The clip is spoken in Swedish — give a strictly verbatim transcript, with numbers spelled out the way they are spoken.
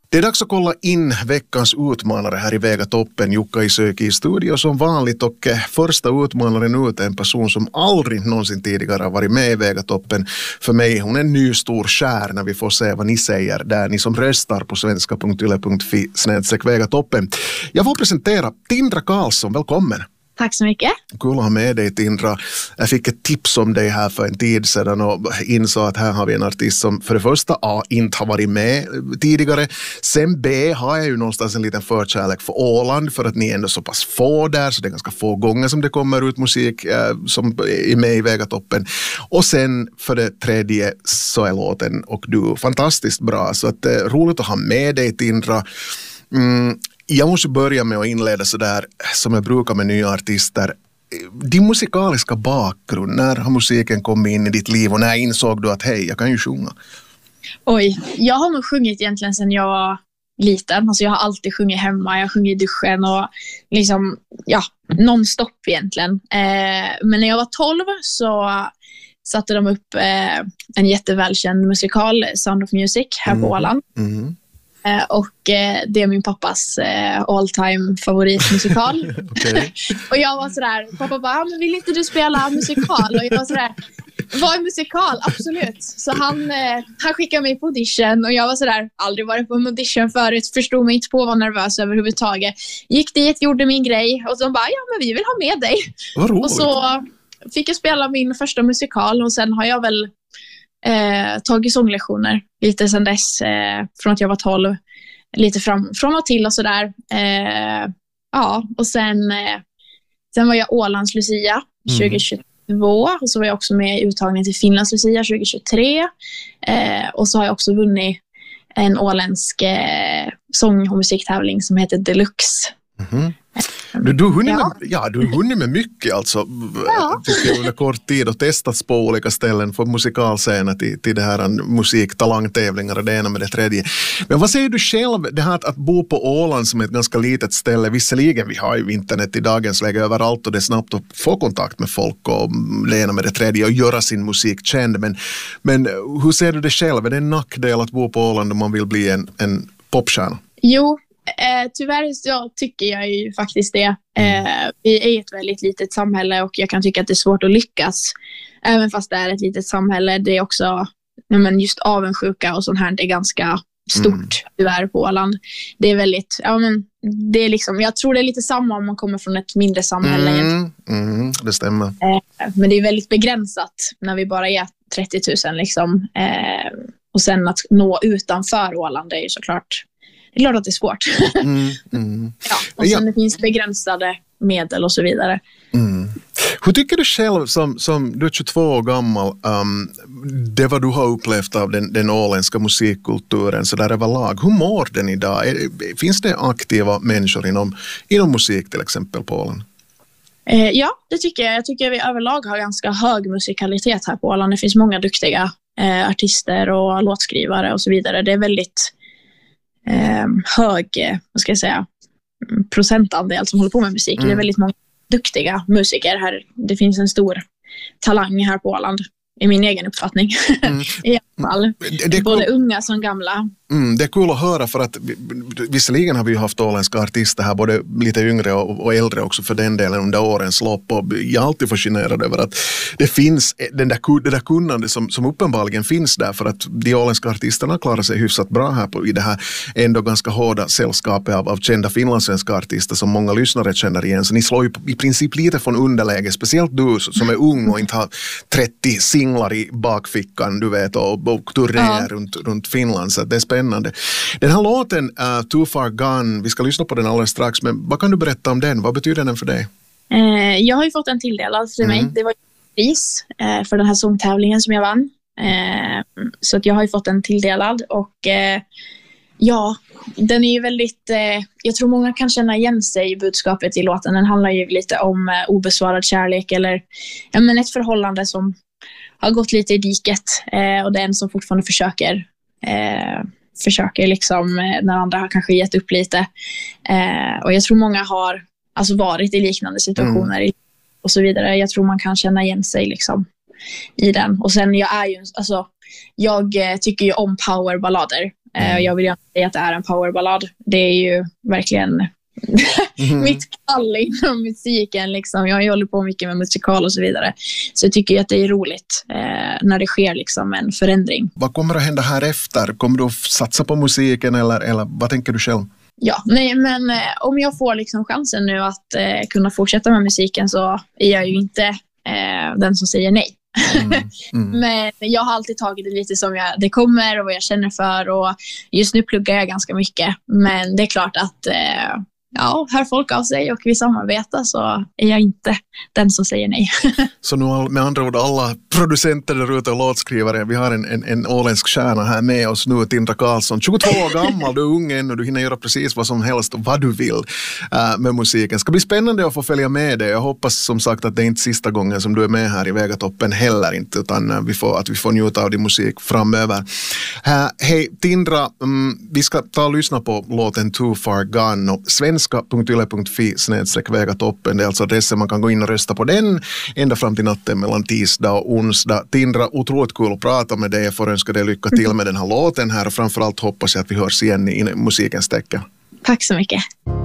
Det är dags att kolla in veckans utmanare här i Väga toppen. Jukka Isöki i studio som vanligt, och första utmanaren ut är en person som aldrig någonsin tidigare har varit med i Väga toppen. För mig hon är en ny stor stjärna. Vi får se vad ni säger där, ni som röstar på svenska punkt yle punkt fi snedstreck Väga toppen. Jag får presentera Tindra Karlsson, välkommen. Tack så mycket. Kul att ha med dig, Tindra. Jag fick ett tips om dig här för en tid sedan och insåg att här har vi en artist som för det första A, inte har varit med tidigare. Sen B, har jag ju någonstans en liten förkärlek för Åland för att ni är ändå så pass få där, så det är ganska få gånger som det kommer ut musik eh, som är med i Väga toppen. Och sen för det tredje så är låten och du fantastiskt bra, så att, eh, roligt att ha med dig, Tindra. Mm. Jag måste börja med att inleda så där som jag brukar med nya artister. Din musikaliska bakgrund, när har musiken kommit in i ditt liv och när insåg du att hej, jag kan ju sjunga? Oj, jag har nog sjungit egentligen sedan jag var liten. Alltså jag har alltid sjungit hemma, jag har sjungit i duschen och liksom, ja, nonstop egentligen. Eh, men när jag var tolv så satte de upp eh, en jättevälkänd musikal, Sound of Music, här mm. på Åland. Mm. Eh, och eh, det är min pappas eh, all time favoritmusikal. Okay. Och jag var sådär, pappa bara, men vill inte du spela musikal? Och jag var sådär, vad är musikal? Absolut. Så han, eh, han skickade mig på audition och jag var sådär, aldrig varit på en audition förut, förstod mig inte på, var nervös överhuvudtaget. Gick dit, gjorde min grej och så bara, ja men vi vill ha med dig. Och så fick jag spela min första musikal och sen har jag väl Eh, tagit sånglektioner lite sedan dess, eh, från att jag var tolv, lite fram, från och till och sådär. Eh, ja, och sen eh, sen var jag Ålands Lucia tjugohundratjugotvå mm. och så var jag också med i uttagningen till Finlands Lucia tjugohundratjugotre eh, och så har jag också vunnit en åländsk eh, sång- och musiktävling som heter Deluxe. Mm-hmm. Du, du, hunnit ja. Med, ja, du har hunnit med mycket alltså, ja. Under kort tid och testats på olika ställen för musikalscener till, till det här musiktalangtävlingar och det ena med det tredje. Men vad säger du själv, det här att, att bo på Åland som är ett ganska litet ställe, visserligen vi har ju internet i dagens läge överallt och det är snabbt att få kontakt med folk och det ena med det tredje och göra sin musik känd, men, men hur ser du det själv? Är det en nackdel att bo på Åland om man vill bli en, en popstjärna? Jo, Eh, tyvärr så tycker jag ju faktiskt det. Eh, vi är ett väldigt litet samhälle och jag kan tycka att det är svårt att lyckas. Även fast det är ett litet samhälle. Det är också, ja, men just avundsjuka och sånt här, det är ganska stort mm. tyvärr på Åland. Det är väldigt, ja men det är liksom, jag tror det är lite samma om man kommer från ett mindre samhälle. Mm, mm, det stämmer. Eh, men det är väldigt begränsat när vi bara är trettio tusen liksom. Eh, och sen att nå utanför Åland är ju såklart, det är klart att det är svårt. Mm, mm. Ja, och sen ja. Det finns begränsade medel och så vidare. Mm. Hur tycker du själv som, som du är tjugotvå år gammal, um, det vad du har upplevt av den, den åländska musikkulturen så där överlag, hur mår den idag? Är, finns det aktiva människor inom, inom musik till exempel på Åland? Eh, ja, det tycker jag. Jag tycker vi överlag har ganska hög musikalitet här på Åland. Det finns många duktiga eh, artister och låtskrivare och så vidare. Det är väldigt Eh, hög, vad ska jag säga, procentandel som håller på med musik. Mm. Det är väldigt många duktiga musiker här. Det finns en stor talang här på Åland, i min egen uppfattning. Mm. I alla fall. Det, det både cool. unga som gamla. Mm, det är kul att höra för att visserligen har vi haft åländska artister här, både lite yngre och, och äldre också för den delen under årens lopp, och jag är alltid fascinerad över att det finns den där, det där kunnande som, som uppenbarligen finns där, för att de åländska artisterna klarar sig hyfsat bra här på, i det här ändå ganska hårda sällskapet av, av kända finlandssvenska artister som många lyssnare känner igen, så ni slår ju i princip lite från underläge, speciellt du som är ung och inte har trettio singlar i bakfickan, du vet, och, och turnéer ja. runt, runt Finland, så det är spännande. Den här låten, uh, Too Far Gone, vi ska lyssna på den alldeles strax, men vad kan du berätta om den? Vad betyder den för dig? Eh, jag har ju fått en tilldelad för mm. mig. Det var ett pris eh, för den här sångtävlingen som jag vann. Eh, så att jag har ju fått en tilldelad och eh, ja, den är ju väldigt, eh, jag tror många kan känna igen sig i budskapet i låten. Den handlar ju lite om eh, obesvarad kärlek eller ja, men ett förhållande som har gått lite i diket eh, och den som fortfarande försöker eh, försöker liksom när andra har kanske gett upp lite. Eh, och jag tror många har alltså varit i liknande situationer mm. och så vidare. Jag tror man kan känna igen sig liksom i den. Och sen jag är ju, alltså jag tycker ju om powerballader. Mm. Uh, jag vill ju inte säga att det är en powerballad. Det är ju verkligen mm. mitt kall inom musiken. Liksom. Jag håller på mycket med musikal och så vidare. Så jag tycker att det är roligt uh, när det sker liksom en förändring. Vad kommer att hända här efter? Kommer du att satsa på musiken eller, eller vad tänker du själv? Ja, nej, men eh, om jag får liksom chansen nu att eh, kunna fortsätta med musiken så är jag ju inte eh, den som säger nej. Mm, mm. Men jag har alltid tagit det lite som jag, det kommer och vad jag känner för, och just nu pluggar jag ganska mycket. Men det är klart att eh, ja, hör folk av sig och vi samarbetar så är jag inte den som säger nej. Så nu med andra ord alla producenter där ute och låtskrivare, vi har en, en, en åländsk stjärna här med oss nu, Tindra Karlsson, tjugotvå år gammal, du är ung än och du hinner göra precis vad som helst och vad du vill uh, med musiken. Det ska bli spännande att få följa med dig. Jag hoppas som sagt att det är inte sista gången som du är med här i Vegatoppen heller inte, utan uh, vi får, att vi får njuta av din musik framöver. Uh, Hej Tindra, um, vi ska ta och lyssna på låten Too Far Gone och svenska punkt yle punkt fi snedstreck Vegatoppen. Det är alltså adressen, man kan gå in och rösta på den ända fram till natten mellan tisdag och onsdag. Tindra, otroligt kul att prata med dig. Jag får önska dig lycka till med den här låten här och framförallt hoppas jag att vi hörs igen i musikens tecken. Tack så mycket.